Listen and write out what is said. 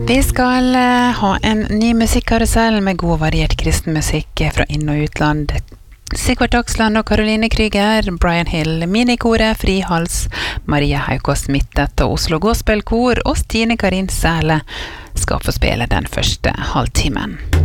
Vi skal ha en ny musikkarusell med god variert kristen musikk fra inn- og utland. Sigvart Aksland og Caroline Krüger, Brian Hill, Minikoret, Frihals, Maria Haukås Mittet og Oslo Gospelkor og Stine Karin Sæle skal få spille den første halvtimen.